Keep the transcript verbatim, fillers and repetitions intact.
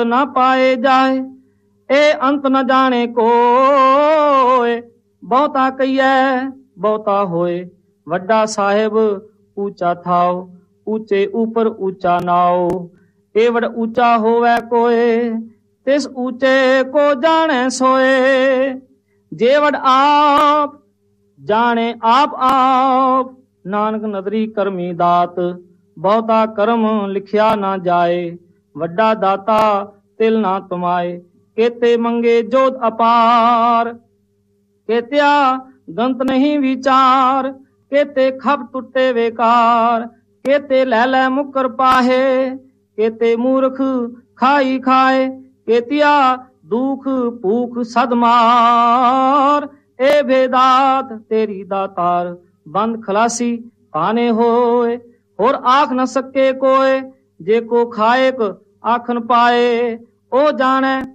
ना पाए जाए। ए अंत न जाने कोय, बहुता कहिए बहुता होए। वड्डा साहिब ऊंचा थाओ, ऊंचे ऊपर ऊंचा नाओ। एवड़ ऊंचा होवे कोय, तिस ऊंचे को जाने सोए। जेवड़ आप जाने आप आप, नानक नदरी करमी दात। बहुता कर्म लिखिया ना जाए, वड्डा दाता तिल ना तुमाए। केते मंगे जोत अपार, केत्या गंत नहीं विचार। केते खप टुटे बेकार, केते लै लै मुकर पाहे। केते मूर्ख खाई खाए, केतिया दुख भूख सदमार। ए भेदात तेरी दातार, बंद खलासी पाने होए। होर आख न सके कोय, जे को खाएक आखन पाए। ओ जाने